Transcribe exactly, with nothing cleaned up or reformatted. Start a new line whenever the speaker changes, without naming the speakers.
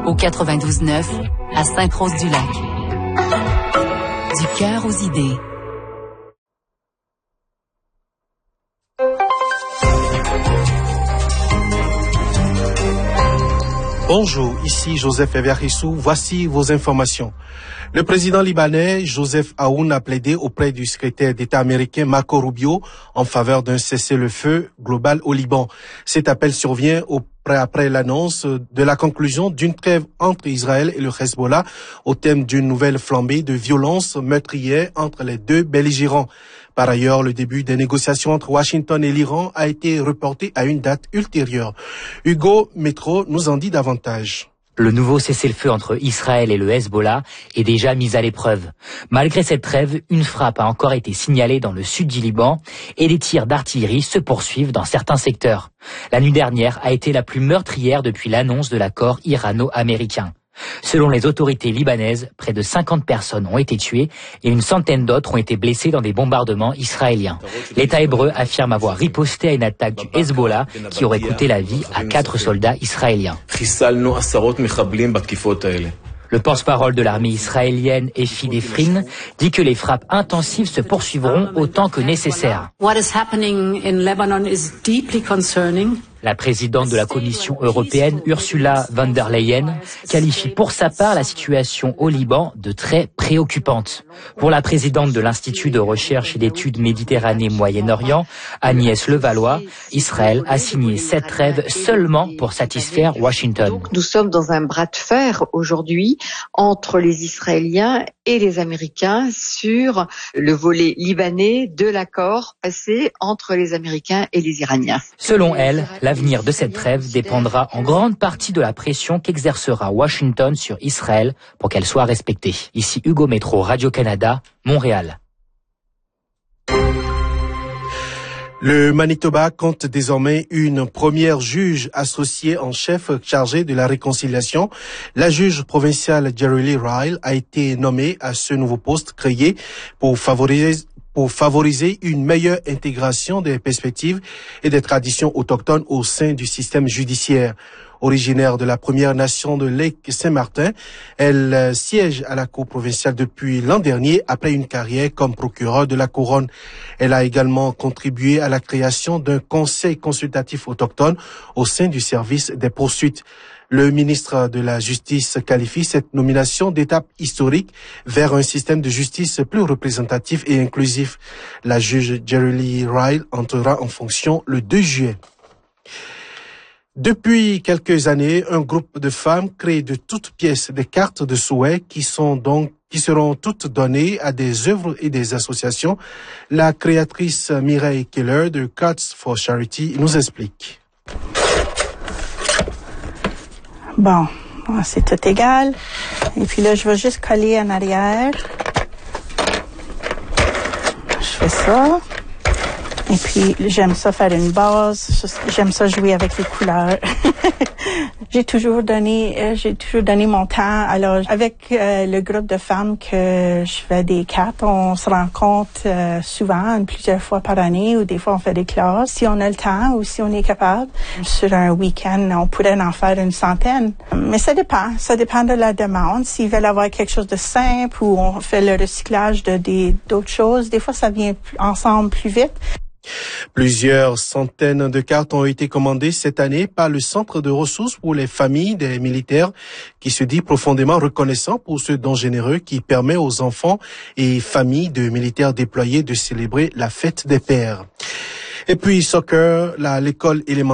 au quatre-vingt-douze neuf à Sainte-Rose-du-Lac. Du cœur aux idées.
Bonjour, ici Joseph Eviarissou. Voici vos informations. Le président libanais Joseph Aoun a plaidé auprès du secrétaire d'État américain Marco Rubio en faveur d'un cessez-le-feu global au Liban. Cet appel survient au après l'annonce de la conclusion d'une trêve entre Israël et le Hezbollah au thème d'une nouvelle flambée de violence meurtrière entre les deux belligérants. Par ailleurs, le début des négociations entre Washington et l'Iran a été reporté à une date ultérieure. Hugo Métro nous en dit davantage.
Le nouveau cessez-le-feu entre Israël et le Hezbollah est déjà mis à l'épreuve. Malgré cette trêve, une frappe a encore été signalée dans le sud du Liban et des tirs d'artillerie se poursuivent dans certains secteurs. La nuit dernière a été la plus meurtrière depuis l'annonce de l'accord irano-américain. Selon les autorités libanaises, près de cinquante personnes ont été tuées et une centaine d'autres ont été blessées dans des bombardements israéliens. L'État hébreu affirme avoir riposté à une attaque du Hezbollah qui aurait coûté la vie à quatre soldats israéliens. Le porte-parole de l'armée israélienne, Efi Defrin, dit que les frappes intensives se poursuivront autant que nécessaire.
What is happening in Lebanon is deeply concerning.
La présidente de la Commission européenne, Ursula von der Leyen, qualifie pour sa part la situation au Liban de très préoccupante. Pour la présidente de l'Institut de recherche et d'études Méditerranée-Moyen-Orient, Agnès Levallois, Israël a signé cette trêve seulement pour satisfaire Washington.
Donc nous sommes dans un bras de fer aujourd'hui entre les Israéliens et les Américains sur le volet libanais de l'accord passé entre les Américains et les Iraniens.
Selon elle, l'avenir de cette trêve dépendra en grande partie de la pression qu'exercera Washington sur Israël pour qu'elle soit respectée. Ici Hugo Métro, Radio-Canada, Montréal.
Le Manitoba compte désormais une première juge associée en chef chargée de la réconciliation. La juge provinciale Jerry Lee Ryle a été nommée à ce nouveau poste créé pour favoriser pour favoriser une meilleure intégration des perspectives et des traditions autochtones au sein du système judiciaire. Originaire de la Première Nation de Lake-Saint-Martin, elle siège à la Cour provinciale depuis l'an dernier après une carrière comme procureure de la Couronne. Elle a également contribué à la création d'un conseil consultatif autochtone au sein du service des poursuites. Le ministre de la Justice qualifie cette nomination d'étape historique vers un système de justice plus représentatif et inclusif. La juge Jerry Lee Ryle entrera en fonction le deux juillet. Depuis quelques années, un groupe de femmes crée de toutes pièces des cartes de souhait qui sont donc qui seront toutes données à des œuvres et des associations. La créatrice Mireille Keller de Cards for Charity nous explique.
Bon, c'est tout égal. Et puis là, je vais juste coller en arrière. Je fais ça. Et puis, j'aime ça faire une base. J'aime ça jouer avec les couleurs. J'ai toujours donné, euh, j'ai toujours donné mon temps. Alors, avec euh, le groupe de femmes que je fais des cartes, on se rencontre euh, souvent, plusieurs fois par année, ou des fois on fait des classes. Si on a le temps ou si on est capable, sur un week-end, on pourrait en faire une centaine. Mais ça dépend. Ça dépend de la demande. S'ils veulent avoir quelque chose de simple ou on fait le recyclage de des d'autres choses, des fois ça vient ensemble plus vite.
Plusieurs centaines de cartes ont été commandées cette année par le Centre de ressources pour les familles des militaires qui se dit profondément reconnaissant pour ce don généreux qui permet aux enfants et familles de militaires déployés de célébrer la fête des pères. Et puis soccer, là, l'école élémentaire